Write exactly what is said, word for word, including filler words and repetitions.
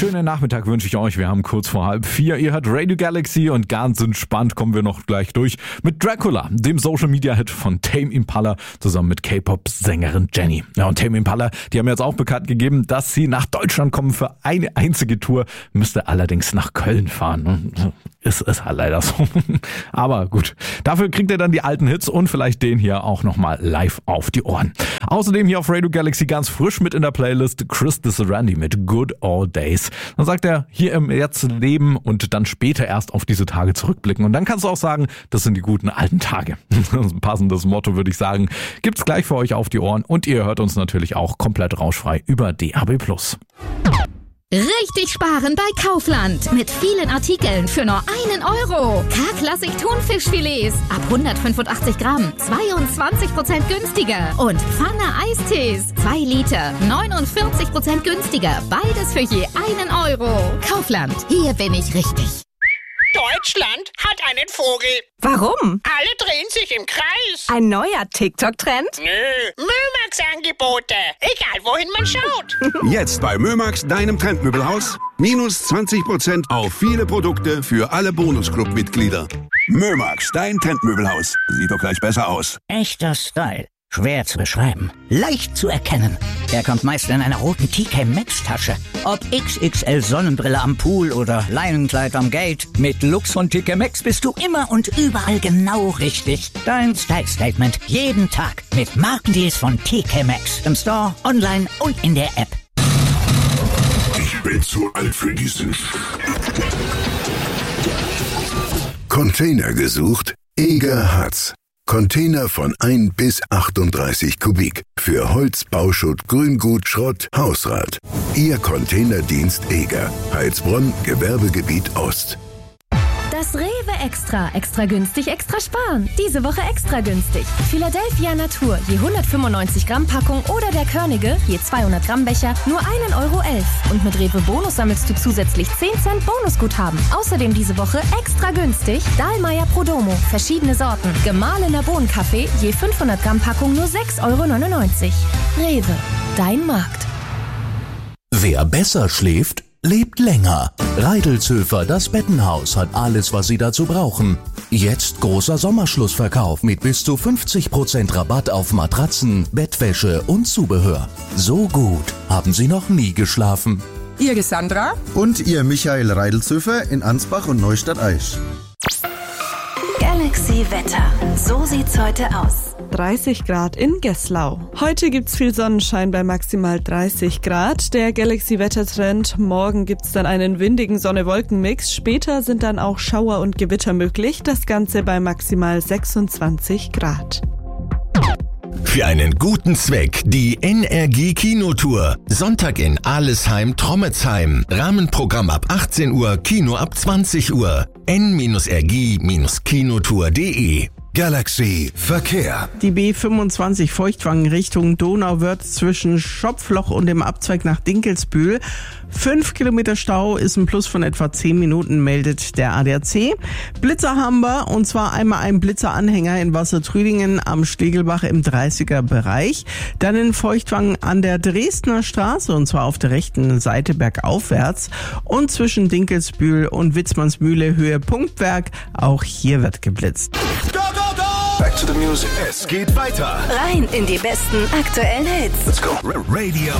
Schönen Nachmittag wünsche ich euch. Wir haben kurz vor halb vier. Ihr hört Radio Galaxy und ganz entspannt kommen wir noch gleich durch mit Dracula, dem Social-Media-Hit von Tame Impala zusammen mit K-Pop-Sängerin Jennie. Ja, und Tame Impala, die haben jetzt auch bekannt gegeben, dass sie nach Deutschland kommen für eine einzige Tour, müsste allerdings nach Köln fahren. Ist es halt leider so. Aber gut, dafür kriegt ihr dann die alten Hits und vielleicht den hier auch nochmal live auf die Ohren. Außerdem hier auf Radio Galaxy ganz frisch mit in der Playlist Chris Randy mit Good Old Days. Dann sagt er, hier im Jetzt leben und dann später erst auf diese Tage zurückblicken. Und dann kannst du auch sagen, das sind die guten alten Tage. Ein passendes Motto, würde ich sagen. Gibt's gleich für euch auf die Ohren und ihr hört uns natürlich auch komplett rauschfrei über D A B plus. Richtig sparen bei Kaufland. Mit vielen Artikeln für nur einen Euro. K-Klassik Thunfischfilets ab hundertfünfundachtzig Gramm. zweiundzwanzig Prozent günstiger. Und Pfanne Eistees. zwei Liter. neunundvierzig Prozent günstiger. Beides für je einen Euro. Kaufland. Hier bin ich richtig. Deutschland hat einen Vogel. Warum? Alle drehen sich im Kreis. Ein neuer TikTok-Trend? Nö, Mömax-Angebote. Egal, wohin man schaut. Jetzt bei Mömax, deinem Trendmöbelhaus. Minus zwanzig Prozent auf viele Produkte für alle Bonusclub-Mitglieder. Mömax, dein Trendmöbelhaus. Sieht doch gleich besser aus. Echter Style. Schwer zu beschreiben. Leicht zu erkennen. Er kommt meist in einer roten T K Maxx Tasche. Ob X X L Sonnenbrille am Pool oder Leinenkleid am Gate. Mit Lux von T K Maxx bist du immer und überall genau richtig. Dein Style Statement jeden Tag mit Markendeals von T K Maxx. Im Store, online und in der App. Ich bin zu alt für diesen Sch... Container gesucht? Eger hat's. Container von ein bis achtunddreißig Kubik. Für Holz, Bauschutt, Grüngut, Schrott, Hausrat. Ihr Containerdienst Eger. Heilsbronn, Gewerbegebiet Ost. Das Rewe Extra. Extra günstig, extra sparen. Diese Woche extra günstig. Philadelphia Natur, je hundertfünfundneunzig Gramm Packung oder der Körnige, je zweihundert Gramm Becher, nur ein Euro elf. Und mit Rewe Bonus sammelst du zusätzlich zehn Cent Bonusguthaben. Außerdem diese Woche extra günstig Dahlmeier Prodomo, verschiedene Sorten. Gemahlener Bohnenkaffee, je fünfhundert Gramm Packung nur sechs Euro neunundneunzig. Rewe, dein Markt. Wer besser schläft, lebt länger. Reidelzhöfer, das Bettenhaus, hat alles, was Sie dazu brauchen. Jetzt großer Sommerschlussverkauf mit bis zu fünfzig Prozent Rabatt auf Matratzen, Bettwäsche und Zubehör. So gut haben Sie noch nie geschlafen. Ihr Sandra und ihr Michael Reidelzhöfer in Ansbach und Neustadt-Aisch. Galaxy Wetter. So sieht's heute aus. dreißig Grad in Geslau. Heute gibt's viel Sonnenschein bei maximal dreißig Grad. Der Galaxy-Wettertrend. Morgen gibt's dann einen windigen Sonne-Wolken-Mix. Später sind dann auch Schauer und Gewitter möglich. Das Ganze bei maximal sechsundzwanzig Grad. Für einen guten Zweck die N R G-Kinotour. Sonntag in Alesheim-Trommetsheim. Rahmenprogramm ab achtzehn Uhr, Kino ab zwanzig Uhr. n r g kinotour punkt d e. Galaxy Verkehr. Die B fünfundzwanzig Feuchtwangen Richtung Donauwörth zwischen Schopfloch und dem Abzweig nach Dinkelsbühl. Fünf Kilometer Stau ist ein Plus von etwa zehn Minuten, meldet der A D A C. Blitzer haben wir, und zwar einmal ein Blitzeranhänger in Wassertrüdingen am Stegelbach im dreißiger Bereich. Dann in Feuchtwangen an der Dresdner Straße, und zwar auf der rechten Seite bergaufwärts. Und zwischen Dinkelsbühl und Witzmannsmühle Höhe Punktwerk, auch hier wird geblitzt. Back to the music. Es geht weiter. Rein in die besten aktuellen Hits. Let's go. Radio